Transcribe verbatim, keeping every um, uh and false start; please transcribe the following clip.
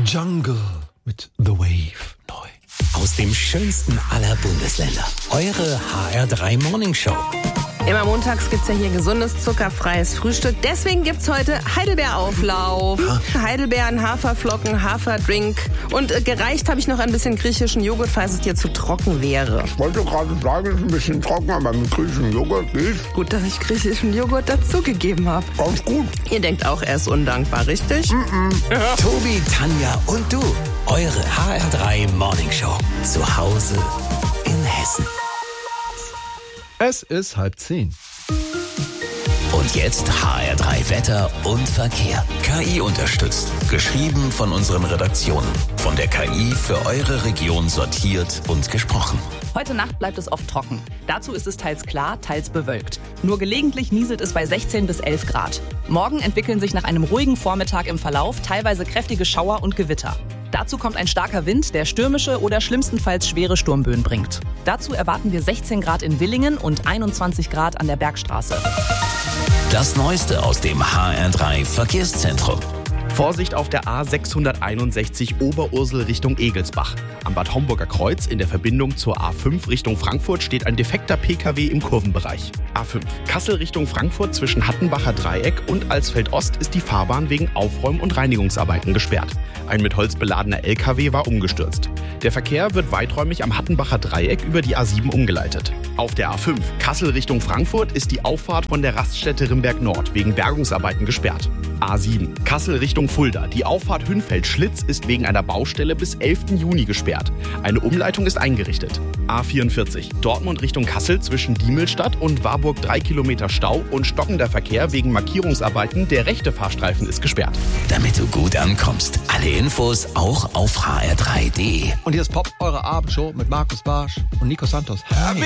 Jungle mit The Wave neu. Aus dem schönsten aller Bundesländer. Eure H R drei Morning Show. Immer montags gibt's ja hier gesundes, zuckerfreies Frühstück. Deswegen gibt's heute Heidelbeerauflauf. Ja. Heidelbeeren, Haferflocken, Haferdrink. Und äh, gereicht habe ich noch ein bisschen griechischen Joghurt, falls es dir zu trocken wäre. Ich wollte gerade sagen, es ist ein bisschen trocken, aber mit griechischem Joghurt geht. Gut, dass ich griechischen Joghurt dazugegeben habe. Ganz gut. Ihr denkt auch, er ist undankbar, richtig? Mm-mm. Ja. Tobi, Tanja und du. Eure H R drei Morning Show. Zu Hause in Hessen. Es ist halb zehn. Und jetzt H R drei Wetter und Verkehr. K I unterstützt. Geschrieben von unseren Redaktionen. Von der K I für eure Region sortiert und gesprochen. Heute Nacht bleibt es oft trocken. Dazu ist es teils klar, teils bewölkt. Nur gelegentlich nieselt es bei sechzehn bis elf Grad. Morgen entwickeln sich nach einem ruhigen Vormittag im Verlauf teilweise kräftige Schauer und Gewitter. Dazu kommt ein starker Wind, der stürmische oder schlimmstenfalls schwere Sturmböen bringt. Dazu erwarten wir sechzehn Grad in Willingen und einundzwanzig Grad an der Bergstraße. Das Neueste aus dem H R drei Verkehrszentrum. Vorsicht auf der A sechshunderteinundsechzig Oberursel Richtung Egelsbach. Am Bad Homburger Kreuz in der Verbindung zur A fünf Richtung Frankfurt steht ein defekter P K W im Kurvenbereich. A fünf Kassel Richtung Frankfurt zwischen Hattenbacher Dreieck und Alsfeld Ost ist die Fahrbahn wegen Aufräum- und Reinigungsarbeiten gesperrt. Ein mit Holz beladener L K W war umgestürzt. Der Verkehr wird weiträumig am Hattenbacher Dreieck über die A sieben umgeleitet. Auf der A fünf Kassel Richtung Frankfurt ist die Auffahrt von der Raststätte Rimberg Nord wegen Bergungsarbeiten gesperrt. A sieben Kassel Richtung Fulda. Die Auffahrt Hünfeld-Schlitz ist wegen einer Baustelle bis elften Juni gesperrt. Eine Umleitung ist eingerichtet. A vierundvierzig Dortmund Richtung Kassel zwischen Diemelstadt und Warburg drei Kilometer Stau und stockender Verkehr wegen Markierungsarbeiten. Der rechte Fahrstreifen ist gesperrt. Damit du gut ankommst. Alle Infos auch auf h r drei punkt d e. Und hier ist Pop, eure Abendshow mit Markus Barsch und Nico Santos. Happy